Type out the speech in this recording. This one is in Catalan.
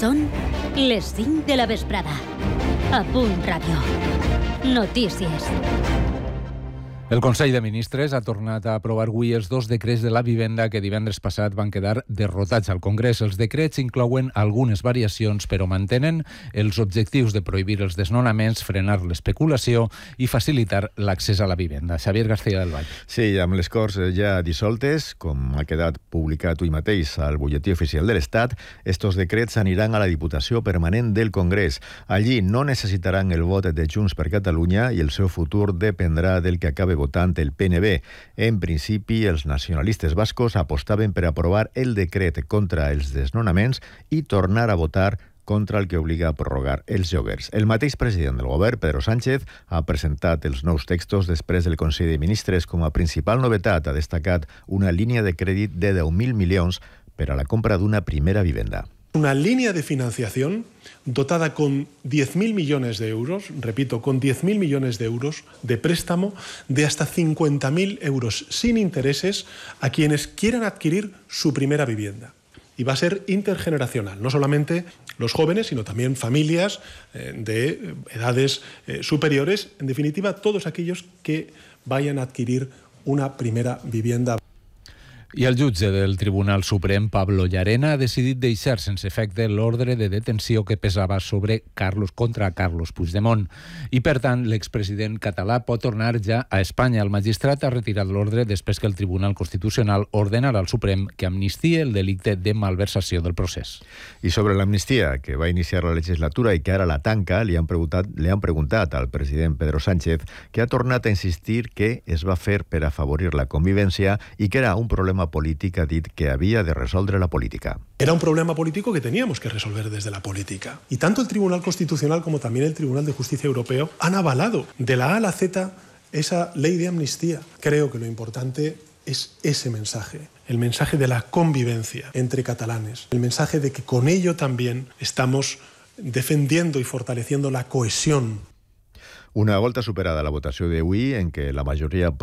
Són les 5 de la vesprada. A Punt Ràdio. Notícies. El Consell de Ministres ha tornat a aprovar avui els 2 decrets de la vivenda que divendres passat van quedar derrotats al Congrés. Els decrets inclouen algunes variacions, però mantenen els objectius de prohibir els desnonaments, frenar l'especulació i facilitar l'accés a la vivenda. Xavier García del Vall. Sí, amb les Corts ja dissoltes, com ha quedat publicat avui mateix al Butlletí Oficial de l'Estat, estos decrets aniran a la Diputació Permanent del Congrés. Allí no necessitaran el vot de Junts per Catalunya i el seu futur dependrà del que acabe votant el PNB. En principi, els nacionalistes bascos apostaven per aprovar el decret contra els desnonaments i tornar a votar contra el que obliga a prorrogar els lloguers. El mateix president del govern, Pedro Sánchez, ha presentat els nous textos després del Consell de Ministres. Com a principal novetat ha destacat una línia de crèdit de 10.000 milions per a la compra d'una primera vivenda. Una línea de financiación dotada con 10.000 millones de euros, repito, con 10.000 millones de euros de préstamo de hasta 50.000 euros sin intereses a quienes quieran adquirir su primera vivienda. Y va a ser intergeneracional, no solamente los jóvenes, sino también familias de edades superiores, en definitiva, todos aquellos que vayan a adquirir una primera vivienda. I el jutge del Tribunal Suprem, Pablo Llarena, ha decidit deixar sense efecte l'ordre de detenció que pesava contra Carlos Puigdemont. I, per tant, l'expresident català pot tornar ja a Espanya. El magistrat ha retirat l'ordre després que el Tribunal Constitucional ordenarà al Suprem que amnistie el delicte de malversació del procés. I sobre l'amnistia, que va iniciar la legislatura i que ara la tanca, li han preguntat al president Pedro Sánchez, que ha tornat a insistir que es va fer per afavorir la convivència i que era un problema polític, ha dit que havia de resoldre la política. Era un problema político que teníamos que resolver desde la política. Y tanto el Tribunal Constitucional como también el Tribunal de Justicia Europeo han avalado de la A a la Z esa ley de amnistía. Creo que lo importante es ese mensaje, el mensaje de la convivencia entre catalanes, el mensaje de que con ello también estamos defendiendo y fortaleciendo la cohesión. Una volta superada la votació d'avui, en què la majoria